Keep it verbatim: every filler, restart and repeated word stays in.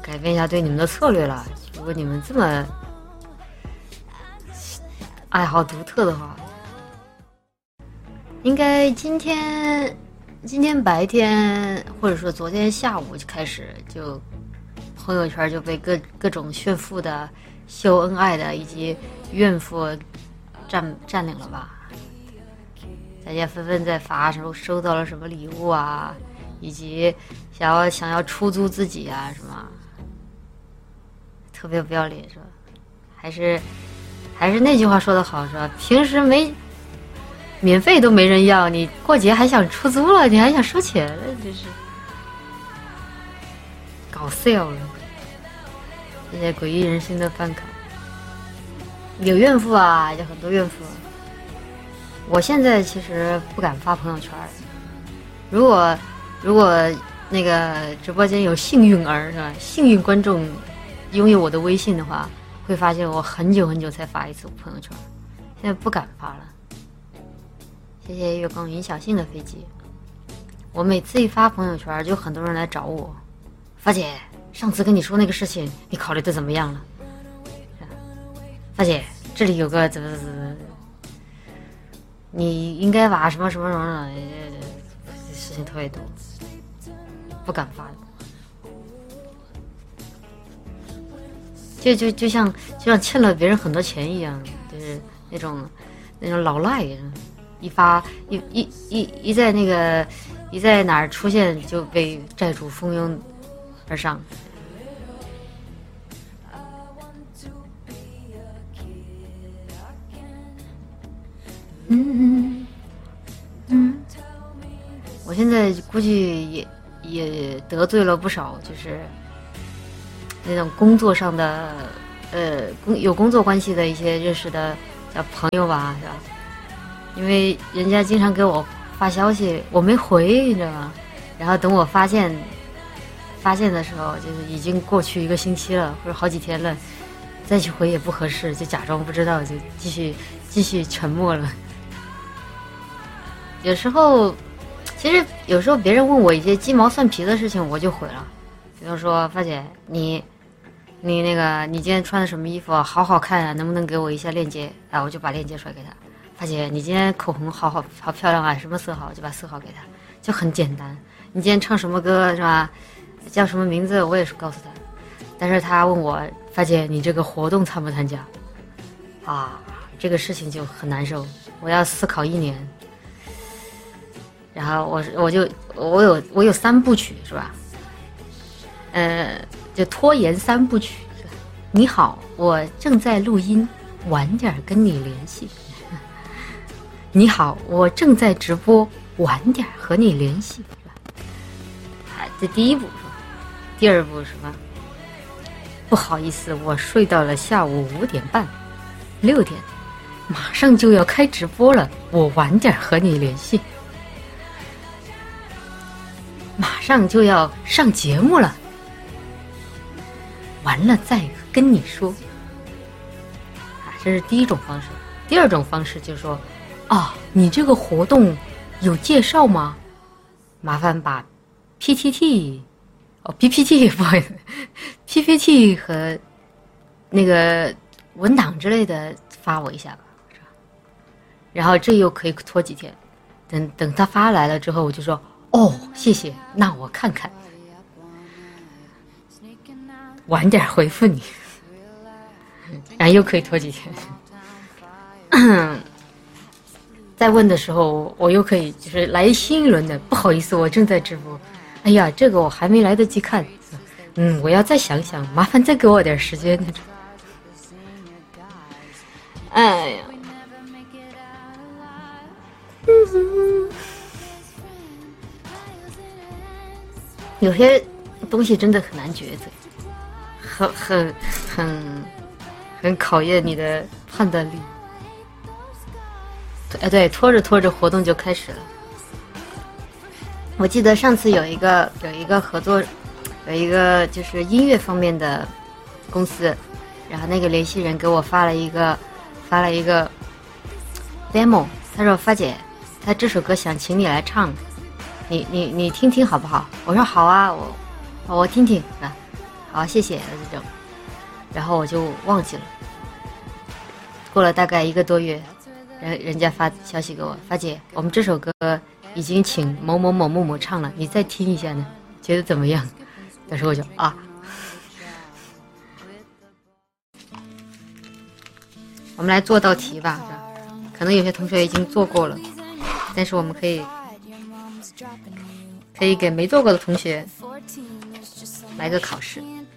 改变一下对你们的策略了。如果你们这么爱好独特的话，应该今天今天白天或者说昨天下午就开始，就朋友圈就被各各种炫富的、秀恩爱的以及怨妇占占领了吧。大家纷纷在发什么收到了什么礼物啊，以及想要想要出租自己啊什么，特别不要脸是吧？还是还是那句话说的好是吧？平时没免费都没人要，你过节还想出租了，你还想收钱了，真是搞笑了。这些诡异人心的饭卡，有怨妇啊，有很多怨妇。我现在其实不敢发朋友圈，如果如果那个直播间有幸运儿是吧？幸运观众拥有我的微信的话，会发现我很久很久才发一次朋友圈，现在不敢发了。谢谢月光云小信的飞机。我每次一发朋友圈，就很多人来找我，发姐，上次跟你说那个事情，你考虑的怎么样了？发姐，这里有个怎么怎么怎么。你应该把什么什么什么的，事情特别多，不敢发。就就就像就像欠了别人很多钱一样，就是那种那种老赖，一发一一一一在那个一在哪儿出现就被债主蜂拥而上。嗯嗯，我现在估计也也得罪了不少，就是那种工作上的呃工有工作关系的一些认识的小朋友吧，是吧？因为人家经常给我发消息，我没回，你知道吗？然后等我发现发现的时候，就是已经过去一个星期了，或者好几天了，再去回也不合适，就假装不知道，就继续继续沉默了。有时候，其实有时候别人问我一些鸡毛蒜皮的事情，我就回了。比如说，发姐，你，你那个，你今天穿的什么衣服？好好看啊，能不能给我一下链接？啊，我就把链接甩给他。发姐，你今天口红好好好漂亮啊，什么色号？我就把色号给他，就很简单。你今天唱什么歌是吧？叫什么名字？我也是告诉他。但是他问我，发姐，你这个活动参不参加？啊，这个事情就很难受，我要思考一年。然后我我就我有我有三部曲是吧？呃，就拖延三部曲是吧？你好，我正在录音，晚点跟你联系。你好，我正在直播，晚点和你联系是吧？啊，这第一步是吧？第二步是什么？不好意思，我睡到了下午五点半，六点，马上就要开直播了，我晚点和你联系。马上就要上节目了，完了再跟你说。啊，这是第一种方式。第二种方式就是说，啊，你这个活动有介绍吗？麻烦把 P T T 哦 P P T 不好意思 P P T 和那个文档之类的发我一下吧，是吧？然后这又可以拖几天，等等他发来了之后，我就说。哦，谢谢，那我看看，晚点回复你，然后又可以拖几天。再问的时候，我又可以就是来新一轮的，不好意思，我正在直播，哎呀，这个我还没来得及看，嗯，我要再想想，麻烦再给我点时间那种。哎呀，嗯。有些东西真的很难抉择，很很很很考验你的判断力。哎，对，拖着拖着活动就开始了。我记得上次有一个有一个合作，有一个就是音乐方面的公司，然后那个联系人给我发了一个发了一个 demo， 他说发姐，他这首歌想请你来唱。你你你听听好不好？我说好啊，我我听听啊。 好谢谢的这种，然后我就忘记了。过了大概一个多月，人人家发消息给我，发姐，我们这首歌已经请某某某木木唱了，你再听一下呢，觉得怎么样？当时我就啊，我们来做道题吧，是吧？可能有些同学已经做过了，但是我们可以可以给没做过的同学来个考试。